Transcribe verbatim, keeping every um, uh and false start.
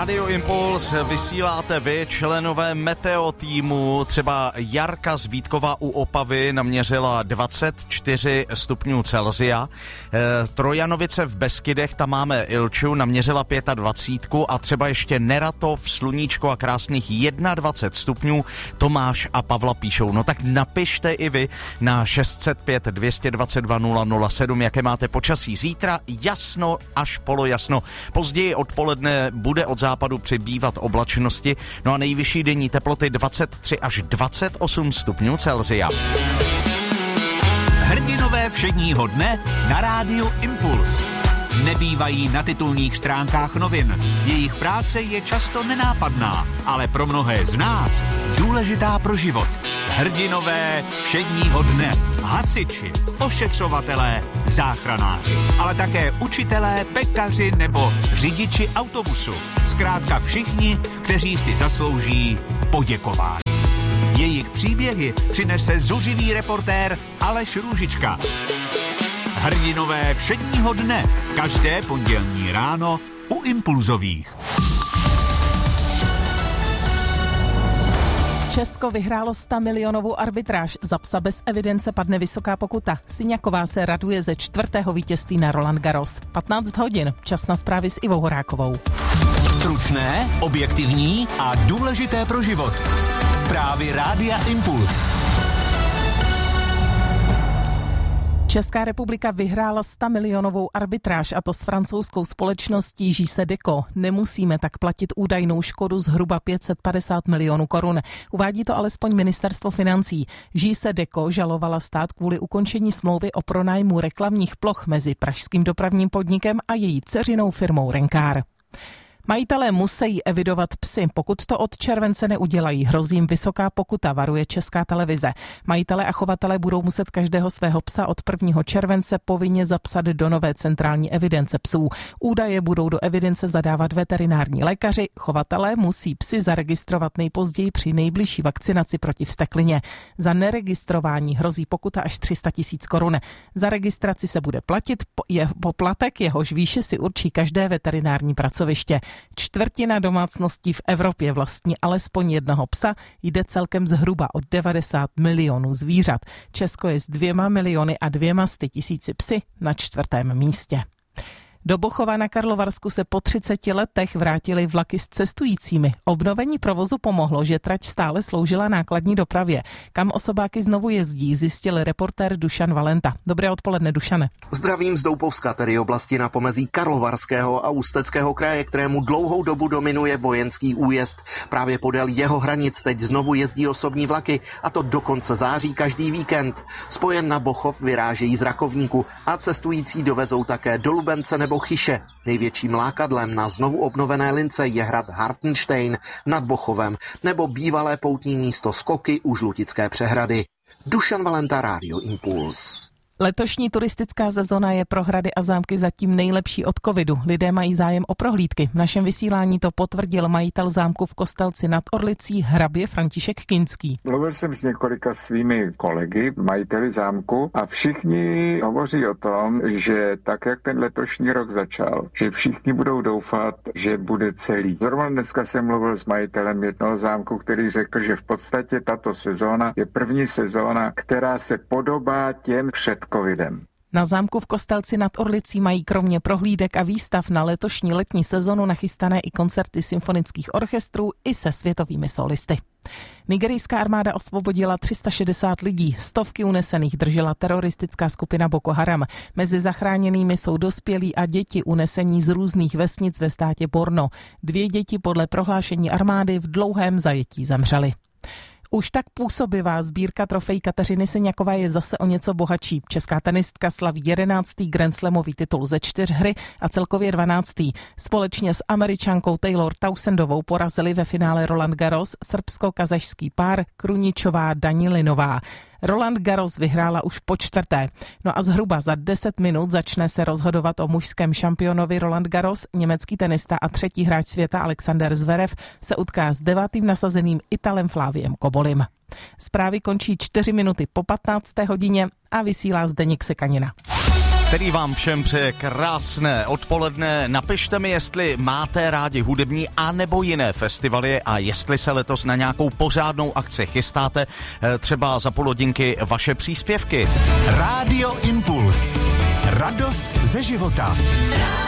Radio Impuls vysíláte vy, členové Meteo týmu, třeba Jarka z Vítkova u Opavy naměřila dvacet čtyři stupňů Celsia, e, Trojanovice v Beskydech, tam máme Ilču, naměřila dvacet pět a třeba ještě Neratov, Sluníčko a krásných dvacet jedna stupňů, Tomáš a Pavla píšou. No tak napište i vy na šest set pět dvě dvacet dva nula nula sedm, jaké máte počasí. Zítra jasno až polojasno, později odpoledne bude od západu přibývat oblačnosti, no a nejvyšší denní teploty dvacet tři až dvacet osm stupňů Celsia. Hrdinové všedního dne na rádiu Impuls. Nebývají na titulních stránkách novin. Jejich práce je často nenápadná, ale pro mnohé z nás důležitá pro život. Hrdinové všedního dne. Hasiči, ošetřovatelé, záchranáři, ale také učitelé, pekaři nebo řidiči autobusu. Zkrátka všichni, kteří si zaslouží poděkování. Jejich příběhy přinese zuřivý reportér Aleš Růžička. Hrdinové všedního dne, každé pondělní ráno u Impulzových. Česko vyhrálo sto milionovou arbitráž. Za psa bez evidence padne vysoká pokuta. Syňaková se raduje ze čtvrtého vítězství na Roland Garros. patnáct hodin. Čas na zprávy s Ivou Horákovou. Stručné, objektivní a důležité pro život. Zprávy Rádia Impuls. Česká republika vyhrála sto milionovou arbitráž, a to s francouzskou společností J C Deco. Nemusíme tak platit údajnou škodu zhruba pět set padesát milionů korun. Uvádí to alespoň ministerstvo financí. J C Deco žalovala stát kvůli ukončení smlouvy o pronájmu reklamních ploch mezi pražským dopravním podnikem a její dceřinou firmou Renkár. Majitelé musí evidovat psy. Pokud to od července neudělají, hrozí jim vysoká pokuta, varuje Česká televize. Majitelé a chovatelé budou muset každého svého psa od prvního července povinně zapsat do nové centrální evidence psů. Údaje budou do evidence zadávat veterinární lékaři. Chovatelé musí psy zaregistrovat nejpozději při nejbližší vakcinaci proti vzteklině. Za neregistrování hrozí pokuta až tři sta tisíc korun. Za registraci se bude platit je poplatek, jehož výši si určí každé veterinární pracoviště. Čtvrtina domácností v Evropě vlastní alespoň jednoho psa, jde celkem zhruba o devadesát milionů zvířat. Česko je s dvěma miliony a dvěma sty tisíci psy na čtvrtém místě. Do Bochova na Karlovarsku se po třiceti letech vrátily vlaky s cestujícími. Obnovení provozu pomohlo, že trať stále sloužila nákladní dopravě. Kam osobáky znovu jezdí, zjistil reportér Dušan Valenta. Dobré odpoledne, Dušane. Zdravím z Doupovska, tedy oblasti na pomezí Karlovarského a Ústeckého kraje, kterému dlouhou dobu dominuje vojenský újezd. Právě podél jeho hranic teď znovu jezdí osobní vlaky, a to do konce září každý víkend. Spojen na Bochov vyrážejí z Rakovníku a cestující dovezou také do Lubence nebo Chyše. Největším lákadlem na znovu obnovené lince je hrad Hartenstein nad Bochovem nebo bývalé poutní místo Skoky u Žlutické přehrady. Dušan Valenta, Radio Impuls. Letošní turistická sezona je pro hrady a zámky zatím nejlepší od covidu. Lidé mají zájem o prohlídky. V našem vysílání to potvrdil majitel zámku v Kostelci nad Orlicí hrabě František Kinský. Mluvil jsem s několika svými kolegy, majiteli zámku, a všichni hovoří o tom, že tak, jak ten letošní rok začal, že všichni budou doufat, že bude celý. Zrovna dneska jsem mluvil s majitelem jednoho zámku, který řekl, že v podstatě tato sezóna je první sezóna, která se podobá těm před covidem. Na zámku v Kostelci nad Orlicí mají kromě prohlídek a výstav na letošní letní sezonu nachystané i koncerty symfonických orchestrů i se světovými solisty. Nigerijská armáda osvobodila tři sta šedesát lidí, stovky unesených držela teroristická skupina Boko Haram. Mezi zachráněnými jsou dospělí a děti unesení z různých vesnic ve státě Borno. Dvě děti podle prohlášení armády v dlouhém zajetí zemřely. Už tak působivá sbírka trofejí Kateřiny Syňakové je zase o něco bohatší. Česká tenistka slaví jedenáctý Grand Slamový titul ze čtyř hry a celkově dvanáctý. Společně s Američankou Taylor Tausendovou porazili ve finále Roland Garros srbsko-kazašský pár Kruničová Danilinová. Roland Garros vyhrála už po čtvrté. No a zhruba za deset minut začne se rozhodovat o mužském šampionovi Roland Garros. Německý tenista a třetí hráč světa Alexander Zverev se utká s devátým nasazeným Italem Fláviem Kobolim. Zprávy končí čtyři minuty po patnácté hodině a vysílá Zdeněk Sekanina. který vám všem přeje krásné odpoledne. Napište mi, jestli máte rádi hudební a nebo jiné festivaly a jestli se letos na nějakou pořádnou akci chystáte, třeba za půl hodinky vaše příspěvky. Rádio Impuls. Radost ze života.